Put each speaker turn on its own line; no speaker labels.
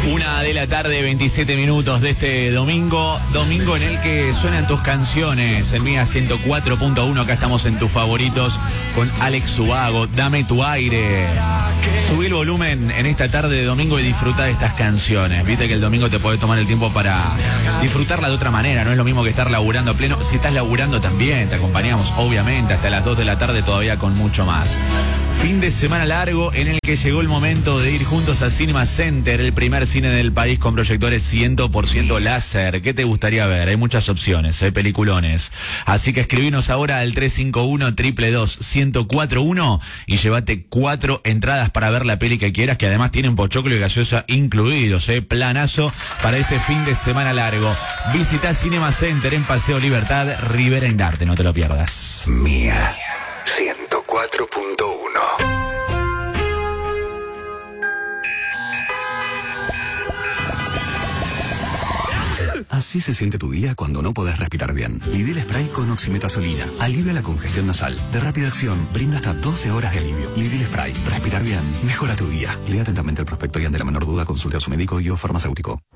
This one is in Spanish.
1 de la tarde, 27 minutos de este domingo en el que suenan tus canciones. En Mía 104.1, acá estamos en tus favoritos con Alex Ubago. Dame tu aire. Subí el volumen en esta tarde de domingo y disfruta de estas canciones. Viste que el domingo te podés tomar el tiempo para disfrutarla de otra manera. No es lo mismo que estar laburando a pleno. Si estás laburando también, te acompañamos, obviamente, hasta las 2 de la tarde todavía con mucho más. Fin de semana largo en el que llegó el momento de ir juntos a Cinema Center, el primer cine del país con proyectores 100% láser. ¿Qué te gustaría ver? Hay muchas opciones, hay peliculones. Así que escribinos ahora al 351-222-1041 y llévate 4 entradas para ver la peli que quieras, que además tienen pochoclo y gaseosa incluidos. Planazo para este fin de semana largo. Visita Cinema Center en Paseo Libertad, Rivera Indarte, no te lo pierdas.
Mía 104.1. Así se siente tu día cuando no podés respirar bien. Lidl Spray con oximetazolina. Alivia la congestión nasal. De rápida acción, brinda hasta 12 horas de alivio. Lidl Spray. Respirar bien. Mejora tu día. Lea atentamente el prospecto y ante la menor duda consulte a su médico y o farmacéutico.